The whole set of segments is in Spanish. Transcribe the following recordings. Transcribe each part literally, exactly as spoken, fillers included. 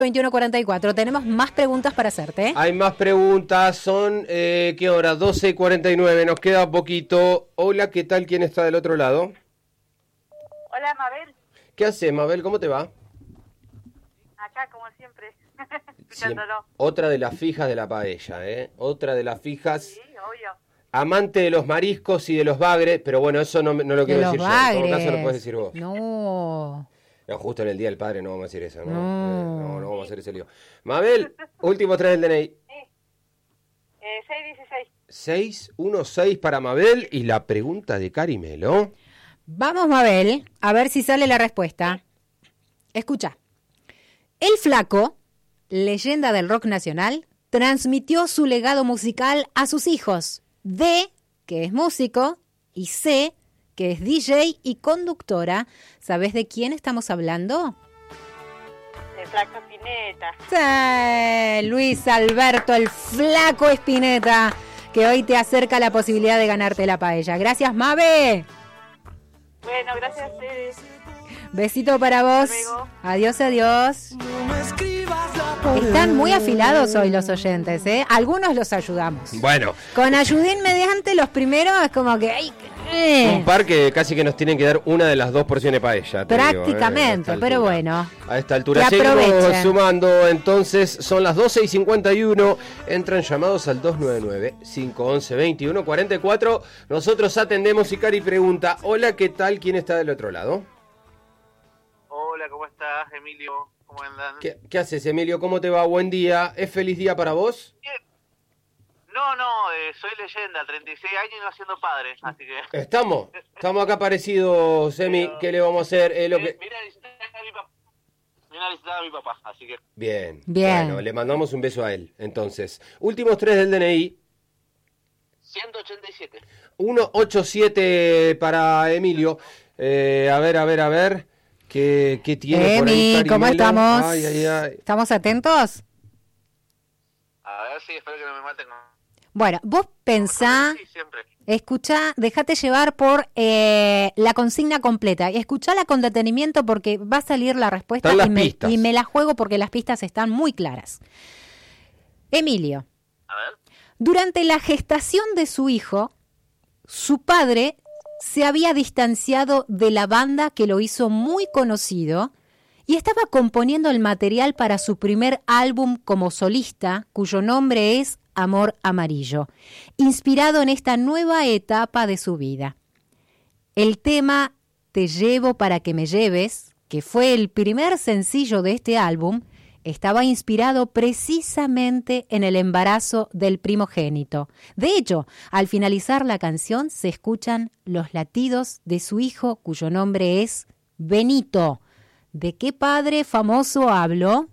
veintiuno cuarenta y cuatro. Tenemos más preguntas para hacerte. Hay más preguntas. Son, eh, ¿qué hora? doce y cuarenta y nueve. Nos queda poquito. Hola, ¿qué tal? ¿Quién está del otro lado? Hola, Mabel. ¿Qué haces, Mabel? ¿Cómo te va? Acá, como siempre, escuchándolo. Siem- Otra de las fijas de la paella, ¿eh? Otra de las fijas. Sí, obvio. Amante de los mariscos y de los bagres, pero bueno, eso no, no lo quiero De los decir yo. En todo bagres. caso lo puedes decir vos. No. No, justo en el Día del Padre no vamos a decir eso, ¿no? No. Eh, no, no vamos a hacer ese lío. Mabel, último tres del D N I. Sí. Eh, seis dieciséis. seis uno seis para Mabel y la pregunta de Carimelo. Vamos, Mabel, a ver si sale la respuesta. Escucha. El Flaco, leyenda del rock nacional, transmitió su legado musical a sus hijos. D, que es músico, y C, que es D J y conductora. ¿Sabes de quién estamos hablando? De Flaco Spinetta. Sí, Luis Alberto, el Flaco Spinetta, que hoy te acerca la posibilidad de ganarte la paella. Gracias, Mabe. Bueno, gracias a ustedes. Besito para vos. Hasta luego. Adiós, adiós. Están muy afilados hoy los oyentes, ¿eh? Algunos los ayudamos. Bueno, Con ayudín mediante los primeros es como que... ¡ay! eh, un par que casi que nos tienen que dar una de las dos porciones paella. te digo, ¿eh? Prácticamente, A esta pero altura. bueno. A esta altura Que seguimos aprovechen. sumando, entonces son las doce y cincuenta y uno, entran llamados al dos nueve nueve, cinco once, veintiuno cuarenta y cuatro, nosotros atendemos y Cari pregunta, hola, ¿qué tal? ¿Quién está del otro lado? Hola, ¿cómo estás, Emilio? ¿Cómo andan? ¿Qué, qué haces, Emilio? ¿Cómo te va? Buen día. ¿Es feliz día para vos? Bien. No, no, eh, soy leyenda, treinta y seis años y no siendo padre, así que... Estamos, estamos acá parecidos, Emi, Pero- ¿qué le vamos a hacer? Eh, lo que... Vine a visitar a mi papá, vine a visitar a mi papá, así que... Bien, Bien. bueno, le mandamos un beso a él, entonces. Últimos tres del D N I, ciento ochenta y siete. uno ochenta y siete para Emilio. Eh, a ver, a ver, a ver, ¿qué, qué tiene por ahí, Emi, ¿cómo Carimelo? estamos? Ay, ay, ay. ¿Estamos atentos? A ver si espero que no me maten con... Bueno, vos pensá... Sí, siempre. Escucha, déjate llevar por eh, la consigna completa y escuchala con detenimiento porque va a salir la respuesta Están las y me, pistas. y me la juego porque las pistas están muy claras. Emilio, A ver. durante la gestación de su hijo, su padre se había distanciado de la banda que lo hizo muy conocido y estaba componiendo el material para su primer álbum como solista, cuyo nombre es Amor Amarillo, inspirado en esta nueva etapa de su vida. El tema Te llevo para que me lleves, que fue el primer sencillo de este álbum, estaba inspirado precisamente en el embarazo del primogénito. De hecho, al finalizar la canción se escuchan los latidos de su hijo, cuyo nombre es Benito. ¿De qué padre famoso hablo?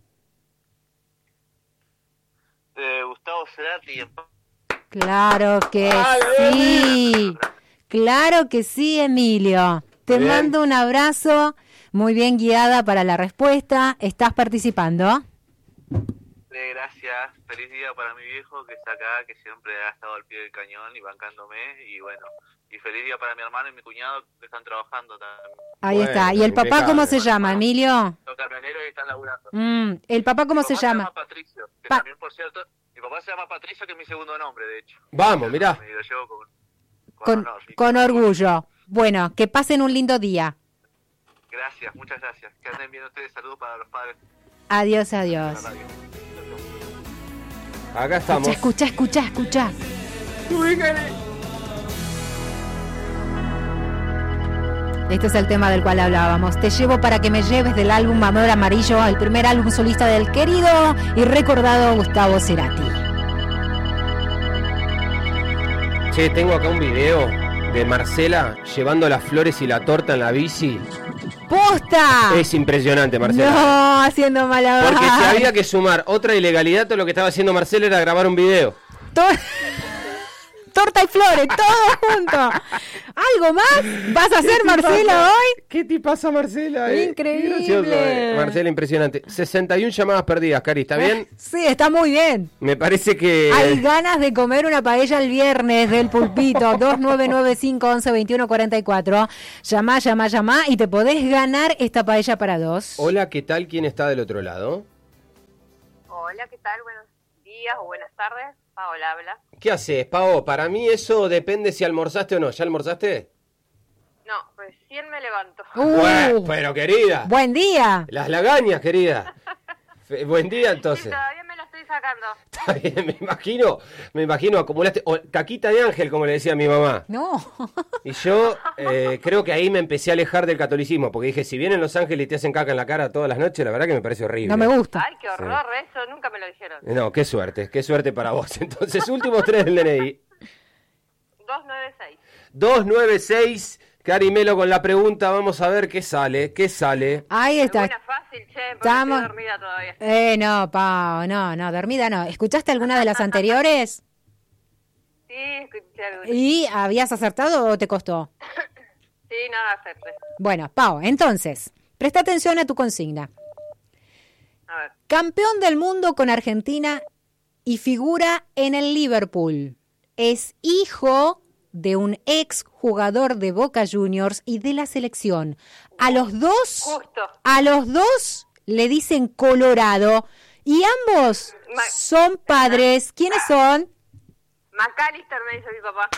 De Gustavo Cerati. en- Claro que sí. Claro que sí, Emilio. Te Bien. mando un abrazo. Muy bien guiada para la respuesta. ¿Estás participando? De gracias. Feliz día para mi viejo que está acá, que siempre ha estado al pie del cañón y bancándome. Y bueno, y feliz día para mi hermano y mi cuñado que están trabajando también. Ahí Bueno, está. ¿Y el papá impecable. cómo se llama, Emilio? Son camioneros y están laburando. Mm, ¿el papá cómo Mi se papá llama? Patricio, que Pa- también, por cierto, mi papá se llama Patricio, que es mi segundo nombre, de hecho. Vamos, mirá. Me lo llevo con, con, Con, honor, sí. con orgullo. Bueno, que pasen un lindo día. Gracias, muchas gracias. Que anden bien ustedes. Saludos para los padres Adiós, de adiós. la radio. Acá estamos. Escucha, escucha, escucha, escucha. Este es el tema del cual hablábamos. Te llevo para que me lleves del álbum Amor Amarillo, el primer álbum solista del querido y recordado Gustavo Cerati. Che, tengo acá un video de Marcela llevando las flores y la torta en la bici. ¡Posta! Es impresionante, Marcela. No, haciendo malabar. Porque si había que sumar otra ilegalidad, todo lo que estaba haciendo Marcela era grabar un video. To- Torta y flores, todo junto. ¿Algo más vas a hacer, Marcela, hoy? ¿Qué te pasa, Marcela? eh? Increíble. Qué gracioso, eh. Marcela, impresionante. sesenta y una llamadas perdidas, Cari, ¿está bien? Sí, está muy bien. Me parece que... Hay ganas de comer una paella el viernes del pulpito. Dos nueve nueve cinco once veintiuno cuarenta y cuatro. Llamá, llamá, llamá y te podés ganar esta paella para dos. Hola, ¿qué tal? ¿Quién está del otro lado? Hola, ¿qué tal? Buenos días o buenas tardes. Paola habla. ¿Qué haces, Pao? Para mí eso depende si almorzaste o no. ¿Ya almorzaste? No, recién me levanto. Uh, Bueno, pero querida. Buen día. Las lagañas, querida. Fe- Buen día, Sí, entonces. todavía me lo estoy sacando. Está bien, me imagino, me imagino, acumulaste, o, caquita de ángel, como le decía mi mamá. No. Y yo eh, creo que ahí me empecé a alejar del catolicismo, porque dije, si vienen los ángeles y te hacen caca en la cara todas las noches, la verdad que me parece horrible. No me gusta. Ay, qué horror, eso nunca me lo dijeron. No, qué suerte, qué suerte para vos. Entonces, últimos tres del D N I. dos nueve seis. dos nueve seis, Carimelo con la pregunta, vamos a ver qué sale, qué sale. Ahí está. Buena fácil, che, porque Estamos- estoy dormida todavía. Eh, no, Pau, no, no, dormida no. ¿Escuchaste alguna de las anteriores? Sí, escuché alguna. ¿Y habías acertado o te costó? Sí, nada, acepte. Bueno, Pau, entonces, presta atención a tu consigna. A ver. Campeón del mundo con Argentina y figura en el Liverpool. Es hijo de un ex jugador de Boca Juniors y de la selección. A los dos, Justo. a los dos le dicen Colorado y ambos Ma- son padres. ¿Quiénes son? McAllister me dice mi papá.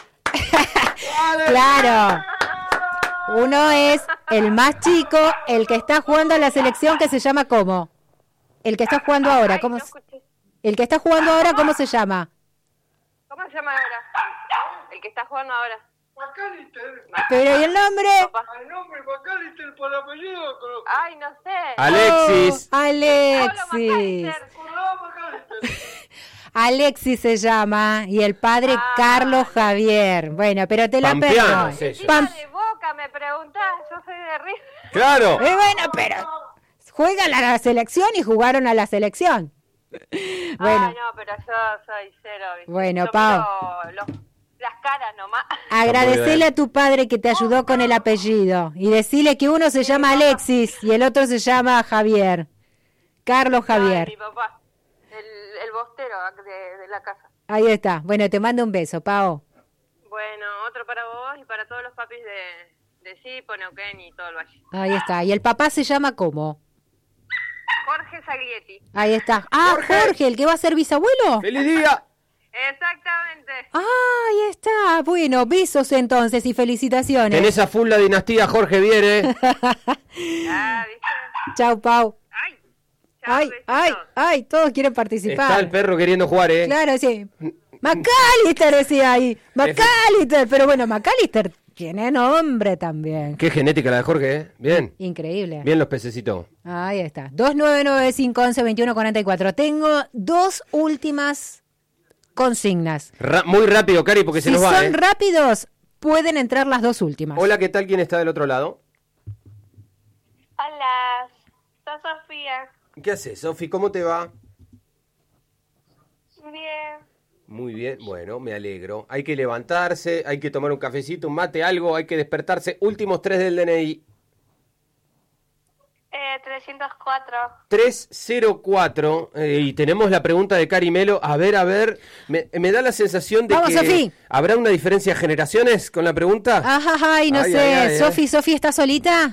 Claro. Uno es el más chico, el que está jugando a la selección, que se llama ¿cómo? El que está jugando ahora, Ay, ¿cómo? no se- escuché. El que está jugando ahora, ¿cómo se llama? ¿Cómo se llama ahora? El que está jugando ahora. McAllister. Pero ¿y el nombre? Papá. Al nombre McAllister por apellido. Con... Ay, no sé. Alexis. Oh, Hola, Alexis. McAllister. Colorado McAllister. Alexis se llama y el padre Ah. Carlos Javier. Bueno, pero te la Pampeano perdono. es ella. Encima Pam- de Boca me preguntás, yo soy de River. Claro. Eh, bueno, pero juegan a la selección y jugaron a la selección. Bueno, Ay, no, pero yo soy cero. ¿viste? Bueno, Yo Pau. miro los- las caras nomás. agradecele a tu padre que te ayudó con el apellido y decirle que uno se llama Alexis y el otro se llama Javier. Carlos Ay, Javier. mi papá, el, el bostero de, de la casa. Ahí está. Bueno, te mando un beso, Pao. Bueno, otro para vos y para todos los papis de, de Sipo, Neuquén y todo el valle. Ahí está. ¿Y el papá se llama cómo? Jorge Saglietti. Ahí está. Ah, Jorge. Jorge, el que va a ser bisabuelo. ¡Feliz día! Exactamente. Ah, ahí está. Bueno, besos entonces y felicitaciones. Tenés a full la dinastía, Jorge viene. Ah, ¿viste? Chau, Pau. Ay, chao, Ay, besitos. ay, ay, todos quieren participar. Está el perro queriendo jugar, ¿eh? Claro, sí. McAllister decía ahí. McAllister, pero bueno, McAllister tiene nombre también. Qué genética la de Jorge, ¿eh? Bien. Increíble. Bien los pececitos. Ahí está. dos nueve nueve cinco once veintiuno cuarenta y cuatro. Tengo dos últimas consignas. Ra- muy rápido, Cari, porque se Si nos va, son ¿eh? rápidos, pueden entrar las dos últimas. Hola, ¿qué tal? ¿Quién está del otro lado? Hola, soy Sofía. ¿Qué haces, Sofi? ¿Cómo te va? Bien. Muy bien, bueno, me alegro. Hay que levantarse, hay que tomar un cafecito, un mate, algo, hay que despertarse. Últimos tres del D N I. Eh, trescientos cuatro. tres cero cuatro, eh, y tenemos la pregunta de Carimelo. A ver, a ver, me, me da la sensación de Vamos, que Sofi. ¿habrá una diferencia de generaciones con la pregunta? Ajá, ay, no Ay, sé. ay, ay, ay. Sofi, Sofi, ¿está solita?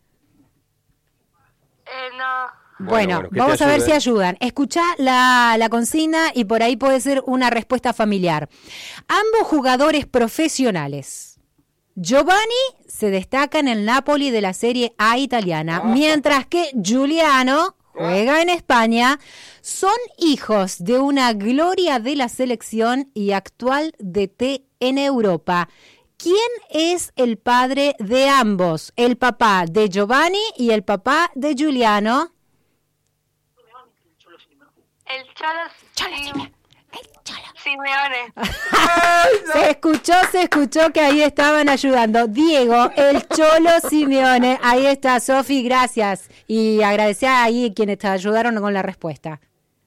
Eh, no. Bueno, Bueno, bueno, que te vamos a ver ayude. si ayudan. Escuchá la, la consigna y por ahí puede ser una respuesta familiar. Ambos jugadores profesionales. Giovanni se destaca en el Napoli de la Serie A italiana, mientras que Giuliano juega en España. Son hijos de una gloria de la selección y actual D T en Europa. ¿Quién es el padre de ambos? El papá de Giovanni y el papá de Giuliano. El Cholo, Sim- Simeone. Se escuchó, se escuchó que ahí estaban ayudando. Diego, el Cholo Simeone. Ahí está, Sofi, gracias. Y agradecer ahí quienes te ayudaron con la respuesta.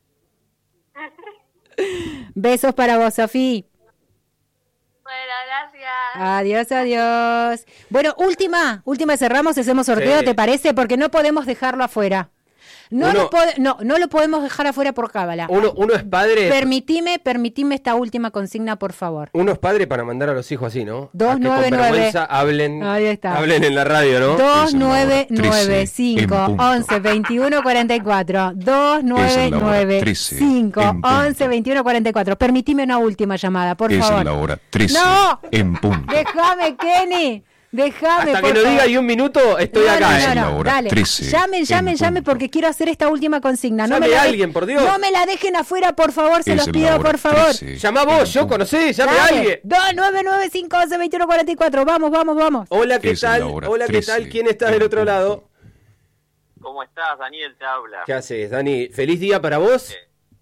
Besos para vos, Sofi. Bueno, gracias. Adiós, adiós. Bueno, última, última cerramos, hacemos sorteo, Sí. ¿te parece? Porque no podemos dejarlo afuera. No, Uno- lo pode- no, no lo podemos dejar afuera por cábala. Uno, uno es padre. Permitime, permitime esta última consigna, por favor. Uno es padre para mandar a los hijos así, ¿no? dos A que nueve con nueve. vergüenza hablen, Ahí está. hablen en la radio, ¿no? dos nueve Es la hora nueve trece cinco en punto. once veintiuno cuarenta y cuatro. dos nueve Es la hora nueve trece cinco en punto. once veintiuno cuarenta y cuatro. Permitime una última llamada, por Es favor. la hora trece ¡No! en punto. Déjame, Kenny. Déjame. Hasta por que no favor. diga y un minuto, estoy No, acá, no, ¿eh? no, Es la no, hora dale. trece Llamen, llamen, en llamen punto. porque quiero hacer esta última consigna. No Llame me la a de- alguien, por Dios. No me la dejen afuera, por favor, se Es los la pido, hora por favor. trece Llama en vos, yo punto. conocés, llame a Dale. alguien. dos nueve nueve cinco once veintiuno cuarenta y cuatro. Vamos, vamos, vamos. Hola, ¿qué Es la tal? hora Hola, ¿qué trece tal? ¿Quién está del en otro punto. lado? ¿Cómo estás? Daniel te habla. ¿Qué haces, Dani? ¿Feliz día para vos?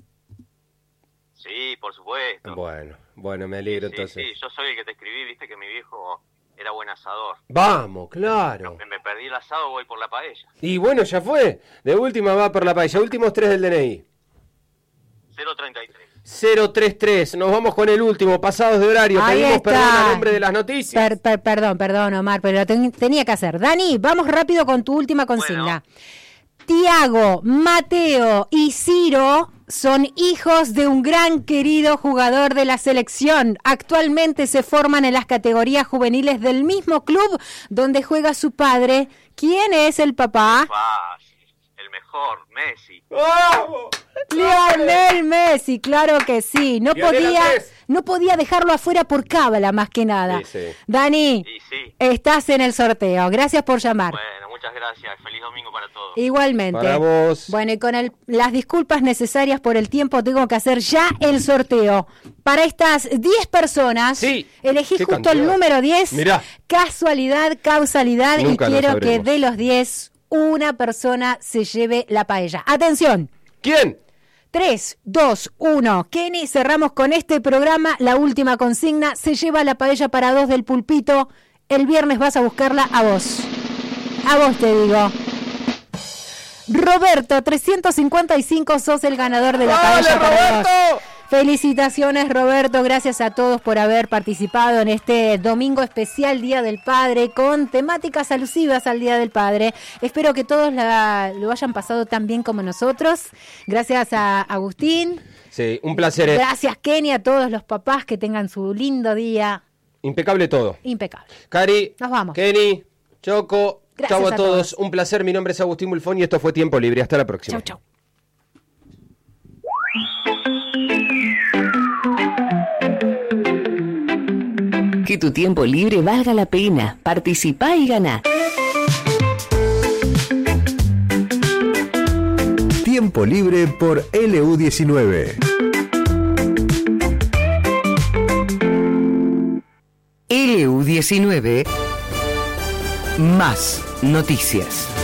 Sí, por supuesto. Bueno, bueno, me alegro Sí, entonces. sí, yo soy el que te escribí, viste que mi viejo era buen asador. Vamos, claro. Me, me perdí el asado, voy por la paella. Y bueno, ya fue. De última va por la paella. Últimos tres del D N I. cero treinta y tres. cero treinta y tres. Nos vamos con el último. Pasados de horario. Ahí Pedimos está. perdón a nombre de las noticias. Per- per- perdón, perdón, Omar, pero lo ten- tenía que hacer. Dani, vamos rápido con tu última consigna. Tiago, Mateo y Ciro son hijos de un gran querido jugador de la selección. Actualmente se forman en las categorías juveniles del mismo club donde juega su padre. ¿Quién es el papá? Fácil. El mejor, Messi. ¡Vamos! Lionel Messi, claro que sí. No Lionel podía, Andrés. no podía dejarlo afuera por cábala, más que nada. Sí, sí. Dani, Sí, sí. estás en el sorteo. Gracias por llamar. Bueno, muchas gracias. Feliz domingo para todos. Igualmente. Para vos. Bueno, y con el- las disculpas necesarias por el tiempo, tengo que hacer ya el sorteo. Para estas diez personas, Sí. elegí Qué justo el cantidad. número diez. Mirá. Casualidad, causalidad, Nunca y lo quiero que sabremos. de los diez, una persona se lleve la paella. ¡Atención! ¿Quién? tres, dos, uno. Kenny, cerramos con este programa. La última consigna, se lleva la paella para dos del Pulpito. El viernes vas a buscarla a vos. A vos te digo. Roberto, trescientos cincuenta y cinco, sos el ganador de la ¡Dale, paella para dos. Roberto! Felicitaciones, Roberto. Gracias a todos por haber participado en este domingo especial Día del Padre con temáticas alusivas al Día del Padre. Espero que todos la- lo hayan pasado tan bien como nosotros. Gracias a Agustín. Sí, un placer. eh. Gracias, Kenny, a todos los papás que tengan su lindo día. Impecable todo. Impecable. Cari, Nos vamos. Kenny, Choco, Gracias chau a, a todos. todos. Un placer. Mi nombre es Agustín Bulfón y esto fue Tiempo Libre. Hasta la próxima. Chau, chau. Que tu tiempo libre valga la pena. Participá y ganá. Tiempo libre por L U diecinueve. L U diecinueve. Más noticias.